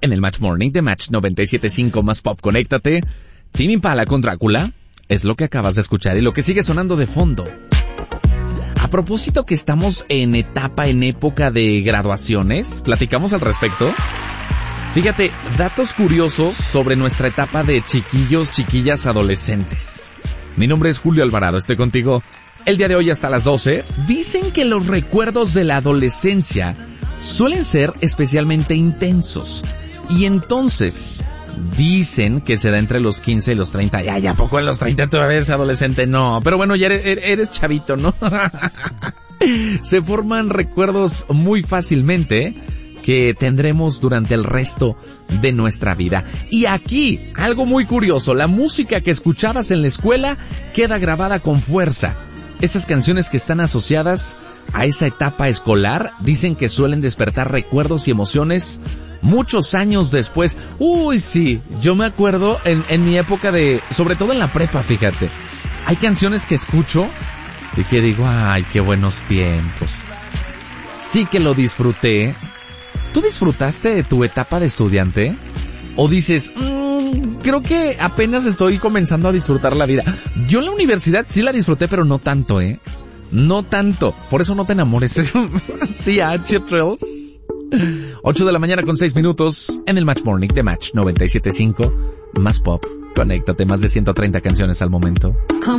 En el Match Morning de Match 97.5 más Pop, conéctate. Tame Impala con Drácula es lo que acabas de escuchar y lo que sigue sonando de fondo. A propósito que estamos en época de graduaciones, ¿platicamos al respecto? Fíjate, datos curiosos sobre nuestra etapa de chiquillos, chiquillas, adolescentes. Mi nombre es Julio Alvarado, estoy contigo el día de hoy hasta las 12. Dicen que los recuerdos de la adolescencia suelen ser especialmente intensos. Y entonces, dicen que se da entre los 15 y los 30. Ya, ¿a poco en los 30 todavía eres adolescente? No, pero bueno, ya eres chavito, ¿no? Se forman recuerdos muy fácilmente que tendremos durante el resto de nuestra vida. Y aquí, algo muy curioso, la música que escuchabas en la escuela queda grabada con fuerza. Esas canciones que están asociadas a esa etapa escolar dicen que suelen despertar recuerdos y emociones muchos años después. Uy, sí, yo me acuerdo en mi época sobre todo en la prepa, fíjate. Hay canciones que escucho y que digo, ay, qué buenos tiempos. Sí que lo disfruté. ¿Tú disfrutaste de tu etapa de estudiante? ¿O dices, creo que apenas estoy comenzando a disfrutar la vida? Yo en la universidad sí la disfruté, pero no tanto, No tanto. Por eso no te enamores. Sí, Thrills. 8 de la mañana con 6 minutos en el Match Morning de Match 97.5. Más Pop. Conéctate, más de 130 canciones al momento.